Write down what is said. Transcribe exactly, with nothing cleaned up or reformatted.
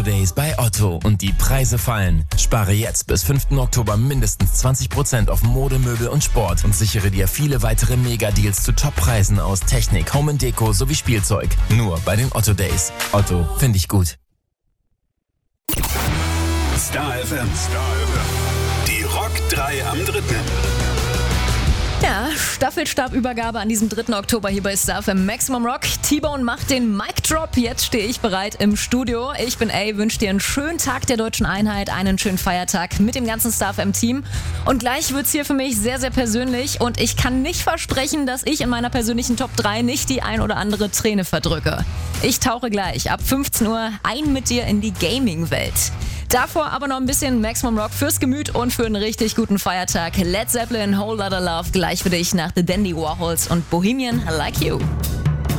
Days bei Otto und die Preise fallen. Spare jetzt bis fünften Oktober mindestens zwanzig Prozent auf Mode, Möbel und Sport und sichere dir viele weitere Mega-Deals zu Top-Preisen aus Technik, Home und Deko sowie Spielzeug. Nur bei den Otto Days. Otto, finde ich gut. Star F M. Die Rock drei am dritten. Ja, Staffelstabübergabe an diesem dritten Oktober hier bei Star F M Maximum Rock. T-Bone macht den Mic Drop. Jetzt stehe ich bereit im Studio. Ich bin A, wünsche dir einen schönen Tag der Deutschen Einheit, einen schönen Feiertag mit dem ganzen Star F M Team. Und gleich wird's hier für mich sehr, sehr persönlich. Und ich kann nicht versprechen, dass ich in meiner persönlichen Top drei nicht die ein oder andere Träne verdrücke. Ich tauche gleich ab fünfzehn Uhr ein mit dir in die Gaming-Welt. Davor aber noch ein bisschen Maximum Rock fürs Gemüt und für einen richtig guten Feiertag. Led Zeppelin, Whole Lotta Love, gleich für dich nach The Dandy Warhols und Bohemian Like You.